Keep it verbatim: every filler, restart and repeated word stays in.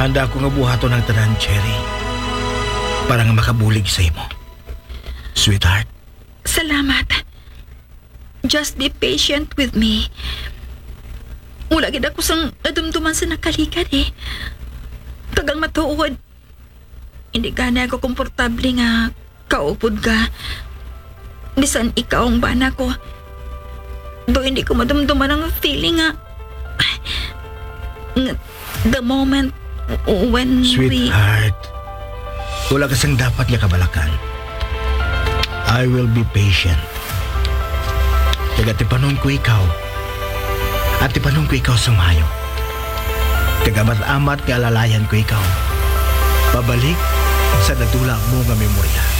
Handa ako nga buhaton ng tanan, Cherry. Para nga makabulig sa imo. Sweetheart. Salamat. Just be patient with me. Wala gid ako sang nadumduman sa nakalikad eh. Kagang matuod. Hindi gani ako komportable nga kaupod ka. Bisan ikaw ang bana ko. Do hindi ko madumduman ang feeling nga. nga the moment when we... Sweetheart. Wala kasang dapat nga kabalakan. I will be patient. Kaya tipanon ko ikaw. At tipanon ko ikaw sa mayo. Kagamat-amat nga alalayan ko ikaw. Pabalik sa nadula mo nga memorya.